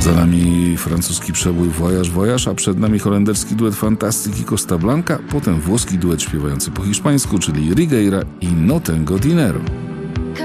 Za nami francuski przebój Voyage Voyage, a przed nami holenderski duet Fantastic i Costa Blanca, potem włoski duet śpiewający po hiszpańsku, czyli Rigueira i No Tengo Dinero.